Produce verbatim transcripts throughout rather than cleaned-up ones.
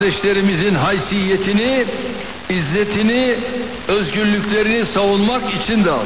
kardeşlerimizin haysiyetini, izzetini, özgürlüklerini savunmak için de aldık.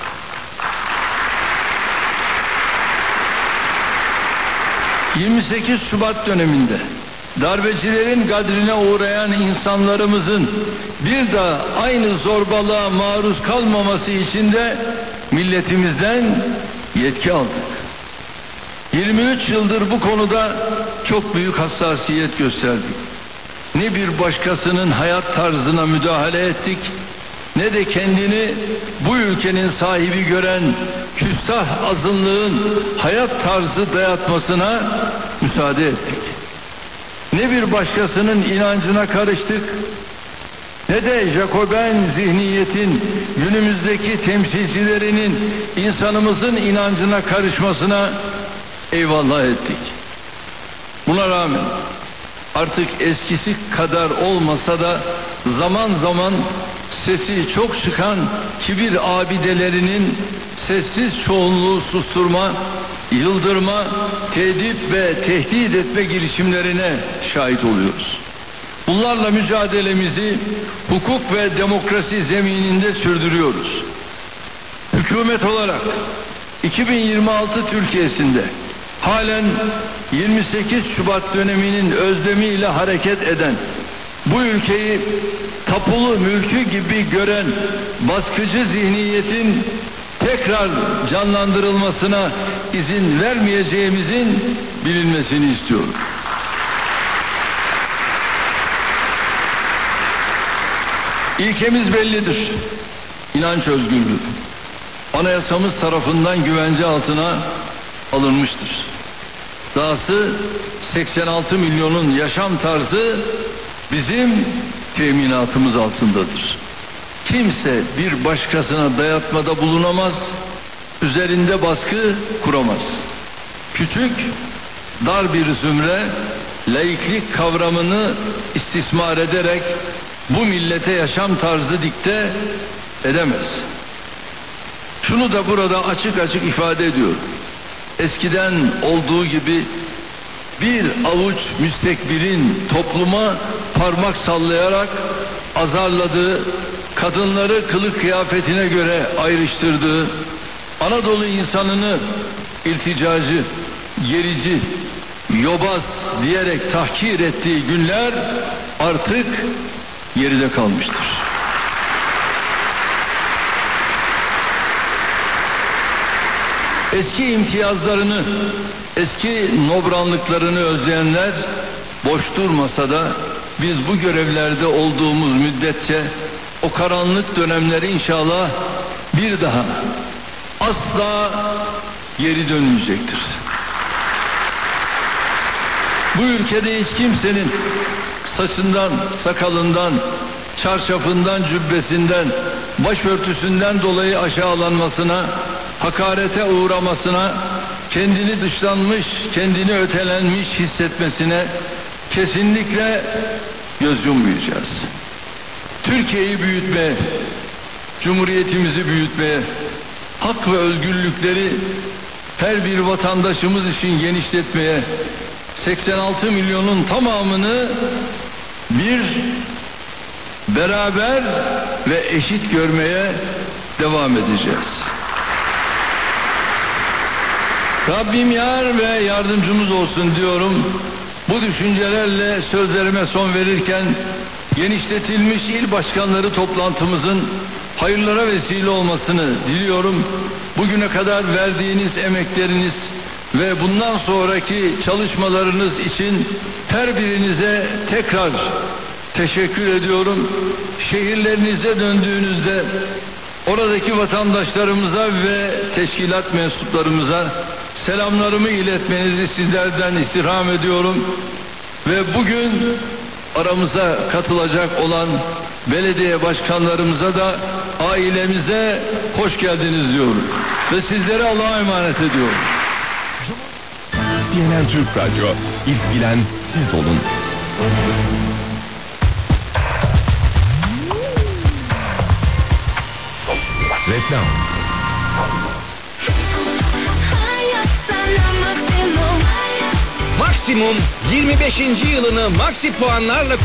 yirmi sekiz Şubat döneminde darbecilerin gadrine uğrayan insanlarımızın bir daha aynı zorbalığa maruz kalmaması için de milletimizden yetki aldık. yirmi üç yıldır bu konuda çok büyük hassasiyet gösterdik. Ne bir başkasının hayat tarzına müdahale ettik, ne de kendini bu ülkenin sahibi gören küstah azınlığın hayat tarzı dayatmasına müsaade ettik. Ne bir başkasının inancına karıştık, ne de Jacoben zihniyetin günümüzdeki temsilcilerinin insanımızın inancına karışmasına eyvallah ettik. Buna rağmen artık eskisi kadar olmasa da zaman zaman sesi çok çıkan kibir abidelerinin sessiz çoğunluğu susturma, yıldırma, tehdit ve tehdit etme girişimlerine şahit oluyoruz. Bunlarla mücadelemizi hukuk ve demokrasi zemininde sürdürüyoruz. Hükümet olarak iki bin yirmi altı Türkiye'sinde halen yirmi sekiz Şubat döneminin özlemiyle hareket eden, bu ülkeyi tapulu mülkü gibi gören baskıcı zihniyetin tekrar canlandırılmasına izin vermeyeceğimizin bilinmesini istiyorum. İlkemiz bellidir. İnanç özgürlüğü. Anayasamız tarafından güvence altına alınmıştır. Dahası seksen altı milyonun yaşam tarzı bizim teminatımız altındadır. Kimse bir başkasına dayatmada bulunamaz, üzerinde baskı kuramaz. Küçük, dar bir zümre laiklik kavramını istismar ederek bu millete yaşam tarzı dikte edemez. Şunu da burada açık açık ifade ediyorum. Eskiden olduğu gibi bir avuç müstekbirin topluma parmak sallayarak azarladığı, kadınları kılık kıyafetine göre ayrıştırdığı, Anadolu insanını ilticacı, gerici, yobaz diyerek tahkir ettiği günler artık geride kalmıştır. Eski imtiyazlarını, eski nobranlıklarını özleyenler boş durmasa da biz bu görevlerde olduğumuz müddetçe o karanlık dönemler inşallah bir daha asla geri dönmeyecektir. Bu ülkede hiç kimsenin saçından, sakalından, çarşafından, cübbesinden, başörtüsünden dolayı aşağılanmasına, hakarete uğramasına, kendini dışlanmış, kendini ötelenmiş hissetmesine kesinlikle göz yummayacağız. Türkiye'yi büyütmeye, Cumhuriyetimizi büyütmeye, hak ve özgürlükleri her bir vatandaşımız için genişletmeye, seksen altı milyonun tamamını bir, beraber ve eşit görmeye devam edeceğiz. Rabbim yar ve yardımcımız olsun diyorum. Bu düşüncelerle sözlerime son verirken genişletilmiş il başkanları toplantımızın hayırlara vesile olmasını diliyorum. Bugüne kadar verdiğiniz emekleriniz ve bundan sonraki çalışmalarınız için her birinize tekrar teşekkür ediyorum. Şehirlerinize döndüğünüzde oradaki vatandaşlarımıza ve teşkilat mensuplarımıza selamlarımı iletmenizi sizlerden istirham ediyorum. Ve bugün aramıza katılacak olan belediye başkanlarımıza da ailemize hoş geldiniz diyorum. Ve sizlere Allah'a emanet ediyorum. C N N Türk Radyo, ilk bilen siz olun. Reklam. Max Maksimum yirmi beşinci yılını Maxi puanlarla